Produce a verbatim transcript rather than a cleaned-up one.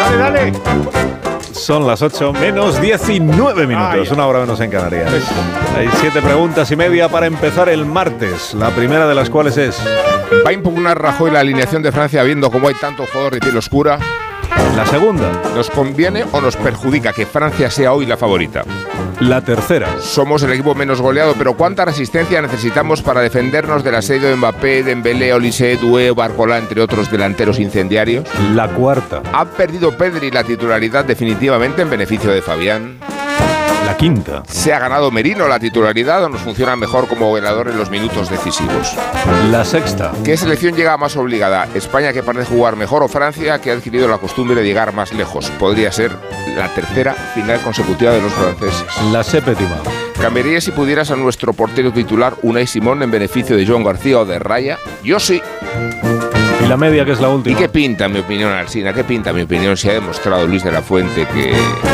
Dale, dale. Son las ocho menos diecinueve minutos, Ay. una hora menos en Canarias. Hay siete preguntas y media para empezar el martes. La primera de las cuales es... ¿Va a impugnar Rajoy la alineación de Francia viendo cómo hay tanto jugador de piel oscura? La segunda. ¿Nos conviene o nos perjudica que Francia sea hoy la favorita? La tercera. Somos el equipo menos goleado, pero ¿cuánta resistencia necesitamos para defendernos del asedio de Mbappé, Dembélé, Olise, Doué, Barcola, entre otros delanteros incendiarios? La cuarta. ¿Ha perdido Pedri la titularidad definitivamente en beneficio de Fabián? La quinta. ¿Se ha ganado Merino la titularidad o nos funciona mejor como goleador en los minutos decisivos? La sexta. ¿Qué selección llega más obligada? ¿España, que parece jugar mejor, o Francia, que ha adquirido la costumbre de llegar más lejos? Podría ser la tercera final consecutiva de los franceses. La séptima. ¿Cambiarías si pudieras a nuestro portero titular Unai Simón en beneficio de Joan García o de Raya? Yo sí. Y la media, que es la ¿Y última. qué pinta mi opinión, Alsina? ¿Qué pinta mi opinión si ha demostrado Luis de la Fuente que